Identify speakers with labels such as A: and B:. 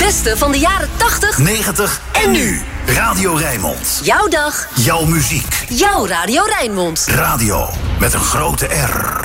A: beste van de jaren 80,
B: 90 en nu. Radio Rijnmond.
A: Jouw dag.
B: Jouw muziek.
A: Jouw Radio Rijnmond.
B: Radio met een grote R.